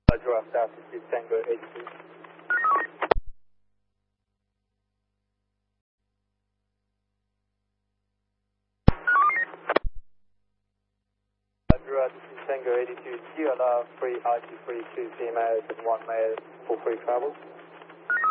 Roger, after altitude Tango 82. Roger, altitude Tango 82, CLR 3 RT 32 CMAs and 1 mail for free travel.